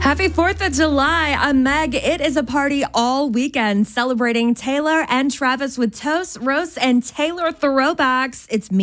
Happy 4th of July. I'm Meg. It is a party all weekend celebrating Taylor and Travis with toast, roasts, and Taylor throwbacks. It's me.